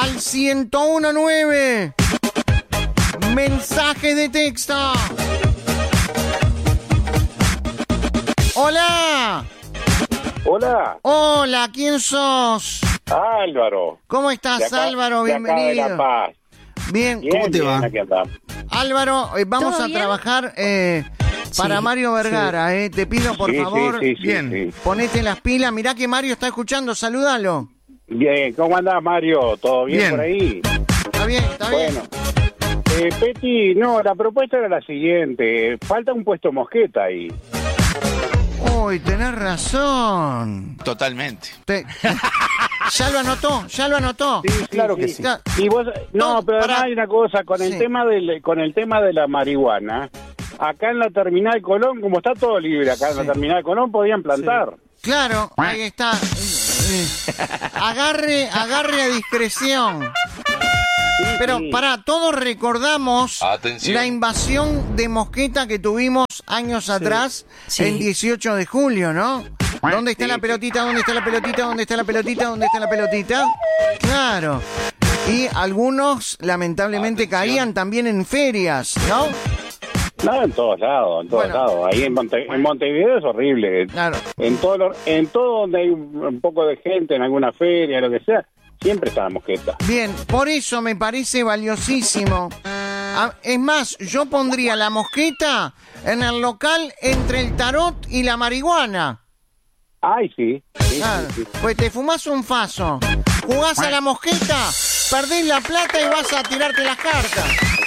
al 1019. Mensaje de texto. Hola. Hola. Hola, ¿quién sos? Álvaro. ¿Cómo estás, Álvaro? Bienvenido. De La Paz. Bien, ¿Cómo te va? Álvaro, vamos a trabajar para Mario Vergara, Te pido, por favor, sí. ponete las pilas. Mirá que Mario está escuchando, salúdalo. Bien, ¿cómo andás, Mario? ¿Todo bien por ahí? Está bien, Bueno. Peti, no, la propuesta era la siguiente. Falta un puesto mosqueta ahí. Uy, tenés razón. Totalmente. ¿Ya lo anotó? Sí, claro que sí. Y vos, pero hay una cosa, con el tema de la marihuana, acá en la Terminal Colón, como está todo libre acá en la Terminal Colón, podían plantar. Claro, ahí está. Agarre a discreción. Pero todos recordamos la invasión de mosqueta que tuvimos años atrás, en 18 de julio, ¿no? ¿Dónde está la pelotita? ¿Dónde está la pelotita? ¿Dónde está la pelotita? ¿Dónde está la pelotita? Claro. Y algunos, lamentablemente, caían también en ferias, ¿no? No, en todos lados, Ahí en Montevideo es horrible. Claro. En todo donde hay un poco de gente, en alguna feria, lo que sea, siempre está la mosqueta. Bien, por eso me parece valiosísimo. Es más, yo pondría la mosqueta en el local entre el tarot y la marihuana. Ay, sí. Claro. Pues te fumás un faso, jugás a la mosqueta, perdés la plata y vas a tirarte las cartas.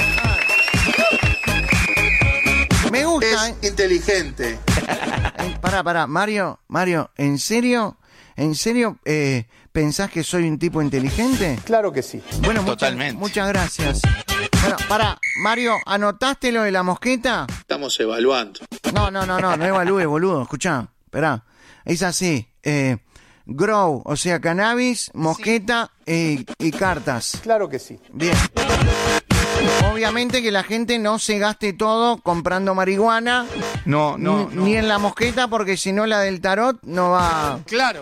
Me gusta. Es inteligente. Pará, Mario, ¿en serio? ¿Pensás que soy un tipo inteligente? Claro que sí. Bueno, totalmente. Muchas gracias. Bueno, Mario, ¿anotaste lo de la mosqueta? Estamos evaluando. No evalúe, boludo, escuchá, esperá. Es así, grow, o sea, cannabis, mosqueta y cartas. Claro que sí. Bien. Obviamente que la gente no se gaste todo comprando marihuana. No. Ni en la mosqueta, porque si no la del tarot no va... Claro.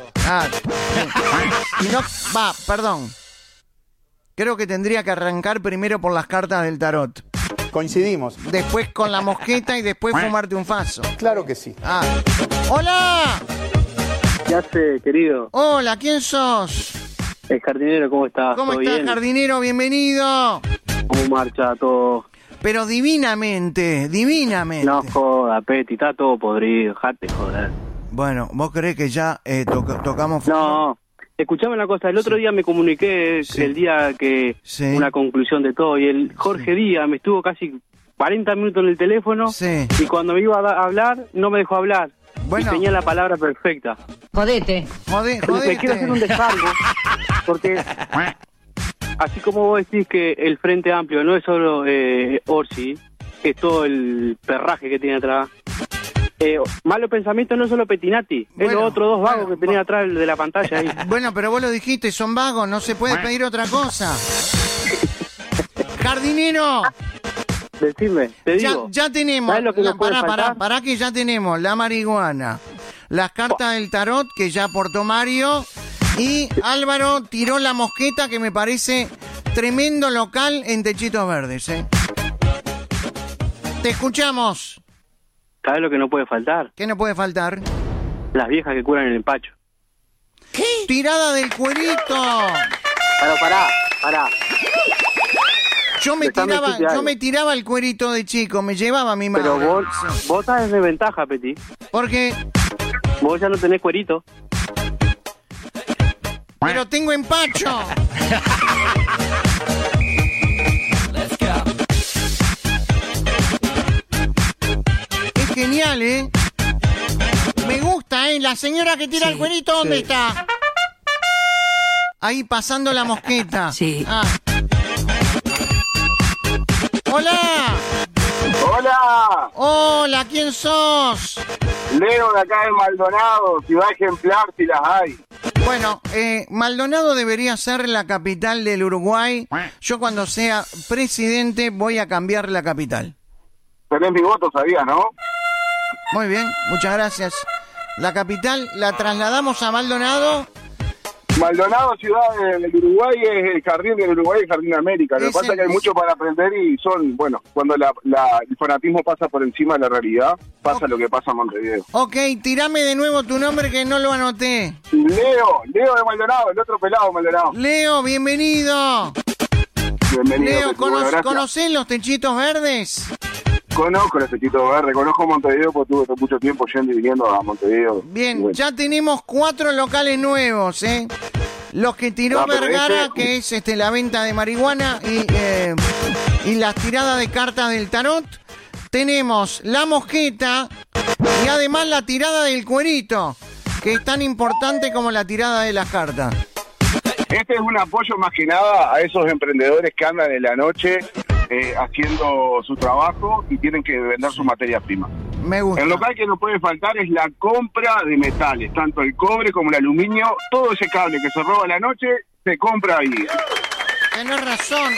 Y no va, perdón. Creo que tendría que arrancar primero por las cartas del tarot. Coincidimos. Después con la mosqueta y después fumarte un faso. Claro que sí. ¡Hola! ¿Qué hace, querido? Hola, ¿quién sos? El jardinero, ¿cómo estás? ¿Cómo estás, bien? jardinero? Bienvenido. ¿Cómo marcha todo? Pero divinamente. No joda, Peti, está todo podrido, jate joder. Bueno, ¿vos creés que ya tocamos? No, escuchame una cosa, el otro día me comuniqué el día que una conclusión de todo, y el Jorge Díaz me estuvo casi 40 minutos en el teléfono, y cuando me iba a hablar, no me dejó hablar. Bueno. Y tenía la palabra perfecta. Jodete. Me quiero hacer un descargo, porque así como vos decís que el Frente Amplio no es solo Orsi, es todo el perraje que tiene atrás. Malo pensamiento no es solo Pettinati, es los otros dos vagos que tenía atrás de la pantalla ahí. Bueno, pero vos lo dijiste, son vagos, no se puede pedir otra cosa. Jardinero. Decime, te digo. Ya tenemos, pará que ya tenemos la marihuana, las cartas del tarot que ya aportó Mario, y Álvaro tiró la mosqueta, que me parece tremendo local en Techitos Verdes, Te escuchamos. ¿Sabes lo que no puede faltar? ¿Qué no puede faltar? Las viejas que curan el empacho. ¿Qué? Tirada del cuerito. Pero pará. Yo me tiraba el cuerito de chico, me llevaba a mi madre. Pero vos estás en desventaja, Peti. ¿Por qué? Vos ya no tenés cuerito. Pero tengo empacho. Es genial, Me gusta, La señora que tira el cuerito, ¿dónde está? Ahí pasando la mosqueta. Sí. ¡Hola! Hola, ¿quién sos? Leo de acá de Maldonado, ciudad ejemplar si las hay. Bueno, Maldonado debería ser la capital del Uruguay. Yo cuando sea presidente voy a cambiar la capital. Tenés mi voto, sabía, ¿no? Muy bien, muchas gracias. La capital la trasladamos a Maldonado Maldonado, ciudad del Uruguay, es el jardín del Uruguay y el jardín de América. Lo que pasa es que hay mucho para aprender y son, bueno, cuando el fanatismo pasa por encima de la realidad, pasa lo que pasa en Montevideo. Ok, tirame de nuevo tu nombre que no lo anoté. Leo de Maldonado, el otro pelado de Maldonado. Leo, bienvenido. Bienvenido. Leo, ¿conocés los techitos verdes? Conozco los techitos verdes, conozco Montevideo porque tuve mucho tiempo yendo y viniendo a Montevideo. Bien, bueno. Ya tenemos 4 locales nuevos, ¿eh? Los que tiró Vergara, que es la venta de marihuana y las tiradas de cartas del tarot. Tenemos la mosqueta y además la tirada del cuerito, que es tan importante como la tirada de las cartas. Este es un apoyo más que nada a esos emprendedores que andan en la noche haciendo su trabajo y tienen que vender su materia prima. Me gusta. El local que no puede faltar es la compra de metales, tanto el cobre como el aluminio, todo ese cable que se roba a la noche se compra ahí. Tenés razón,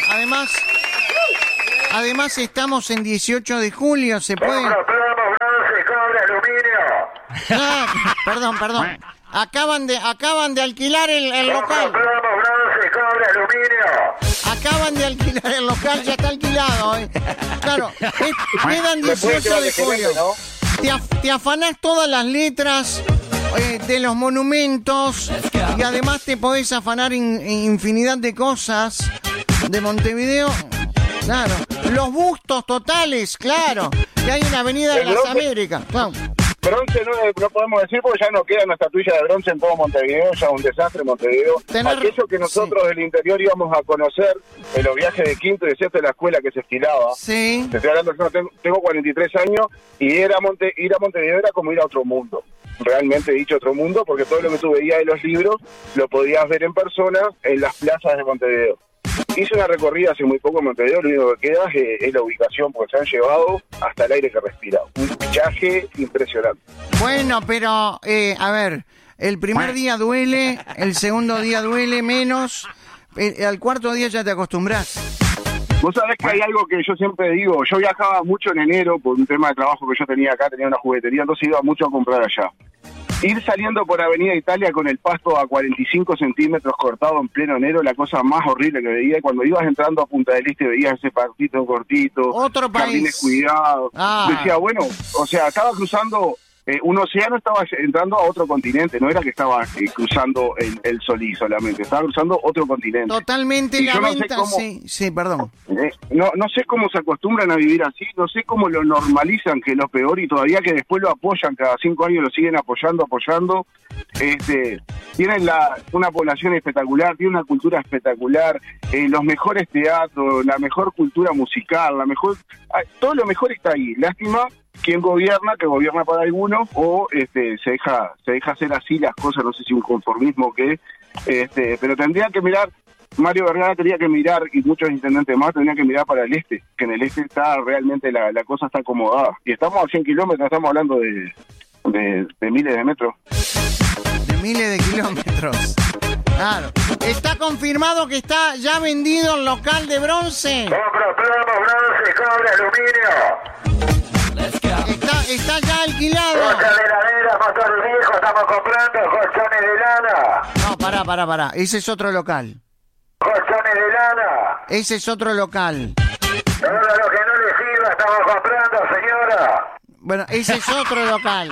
además estamos en 18 de julio, se puede... bronce, cobre, aluminio. Ah, perdón. Acaban de alquilar el local. Bronce, cobre, aluminio. Acaban de alquilar el local, ya está alquilado. Claro, quedan 18 de julio. Te afanás todas las letras de los monumentos y además te podés afanar infinidad de cosas de Montevideo. Claro, los bustos totales, claro. Que hay una avenida de las Américas. Claro. Bronce no podemos decir porque ya no queda una estatuilla de bronce en todo Montevideo, ya un desastre Montevideo. Aquello que nosotros del interior íbamos a conocer en los viajes de quinto y de sexto de la escuela que se estilaba. Sí. Te estoy hablando, yo tengo 43 años y ir a Montevideo era como ir a otro mundo. Realmente dicho otro mundo, porque todo lo que tú veías de los libros lo podías ver en persona en las plazas de Montevideo. Hice una recorrida hace muy poco en Montevideo, lo único que queda es la ubicación, porque se han llevado hasta el aire que respira. Un pillaje impresionante. Bueno, pero, a ver, el primer día duele, el segundo día duele menos, al cuarto día ya te acostumbras. Vos sabés que hay algo que yo siempre digo, yo viajaba mucho en enero por un tema de trabajo que yo tenía acá, tenía una juguetería, entonces iba mucho a comprar allá. Ir saliendo por Avenida Italia con el pasto a 45 centímetros cortado en pleno enero, la cosa más horrible que veía. Y cuando ibas entrando a Punta del Este veías ese pastito cortito, otro país, jardines cuidados. Decía, bueno, o sea, estaba cruzando un océano, estaba entrando a otro continente, no era que estaba cruzando el Solís solamente, estaba cruzando otro continente. Totalmente la venta, sí, perdón. No sé cómo se acostumbran a vivir así, no sé cómo lo normalizan, que es lo peor, y todavía que después lo apoyan, cada 5 años lo siguen apoyando. Tienen una población espectacular, tienen una cultura espectacular, los mejores teatros, la mejor cultura musical, todo lo mejor está ahí. Lástima quien gobierna, que gobierna para algunos, o se deja hacer así las cosas, no sé si un conformismo que pero tendría que mirar, Mario Vergara tenía que mirar, y muchos intendentes más tendrían que mirar para el este, que en el este está realmente la cosa está acomodada, y estamos a 100 kilómetros, estamos hablando de miles de metros. De miles de kilómetros. Claro. Está confirmado que está ya vendido el local de bronce. Compro plomo, bronce, cobre, aluminio. Está ya alquilado. Heladera, motor viejo, estamos comprando colchones de lana. No, pará. Ese es otro local. Colchones de lana. Ese es otro local. Todo lo que no le sirva estamos comprando, señora. Bueno, ese es otro local.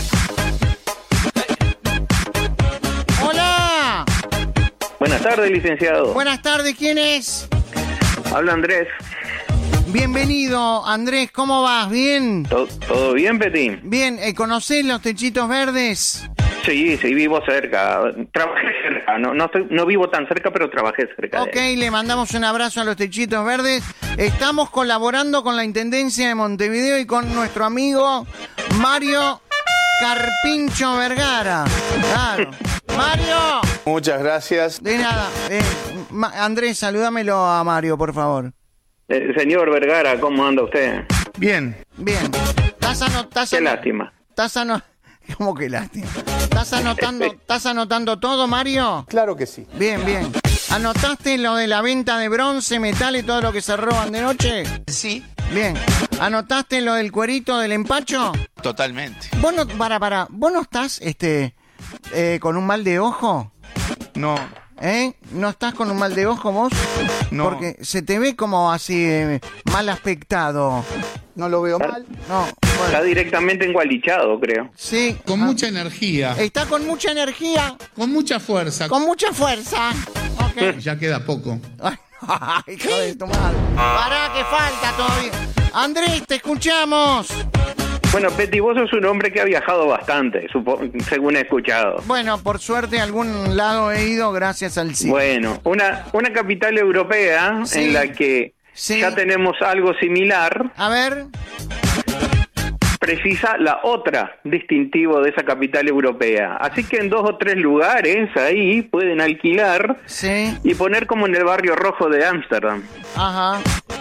¡Hola! Buenas tardes, licenciado. Buenas tardes, ¿quién es? Habla Andrés. Bienvenido, Andrés, ¿cómo vas? ¿Bien? ¿Todo bien, Petín? Bien, ¿conocés los techitos verdes? Sí, vivo cerca. Trabajé cerca, no vivo tan cerca, pero trabajé cerca. Ok, le mandamos un abrazo a los techitos verdes. Estamos colaborando con la Intendencia de Montevideo y con nuestro amigo Mario Carpincho Vergara. Claro. ¡Mario! Muchas gracias. De nada. Andrés, salúdamelo a Mario, por favor. Señor Vergara, ¿cómo anda usted? Bien. Qué lástima. ¿Cómo que lástima? ¿Estás anotando todo, Mario? Claro que sí. Bien. ¿Anotaste lo de la venta de bronce, metal y todo lo que se roban de noche? Sí. Bien. ¿Anotaste lo del cuerito del empacho? Totalmente. ¿Vos no estás con un mal de ojo? No. ¿No estás con un mal de ojo vos? No. Porque se te ve como así mal aspectado. No lo veo mal. No. Bueno. Está directamente engualichado, creo. Sí. Con mucha energía. Está con mucha energía. Con mucha fuerza. Con mucha fuerza. Ok. Ya queda poco. Ay, hijo de tu madre. Pará, que falta todavía. Andrés, te escuchamos. Bueno, Petty, vos sos un hombre que ha viajado bastante, según he escuchado. Bueno, por suerte a algún lado he ido gracias al cine. Bueno, una capital europea Sí. en la que ya tenemos algo similar. A ver. Precisa la otra distintivo de esa capital europea. Así que en 2 o 3 lugares ahí pueden alquilar y poner como en el barrio rojo de Ámsterdam. Ajá.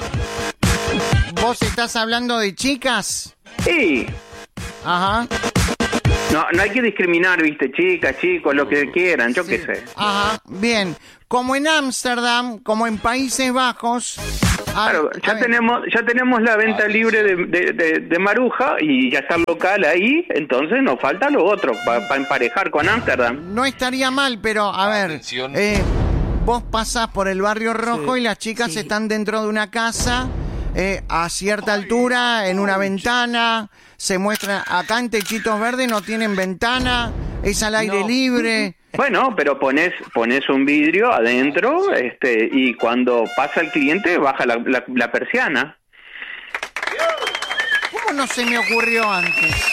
¿Vos estás hablando de chicas? Sí. Ajá. No hay que discriminar, viste, chicas, chicos, lo que quieran, yo qué sé. Ajá, bien. Como en Ámsterdam, como en Países Bajos. Claro, ya tenemos la venta libre de Maruja y ya está el local ahí, entonces nos falta lo otro para emparejar con Ámsterdam. No estaría mal, pero a ver, vos pasás por el barrio rojo y las chicas están dentro de una casa a cierta altura, en una ventana, se muestran, acá en Techitos Verdes no tienen ventana, es al aire libre. Bueno, pero pones un vidrio adentro, y cuando pasa el cliente baja la persiana. ¿Cómo no se me ocurrió antes?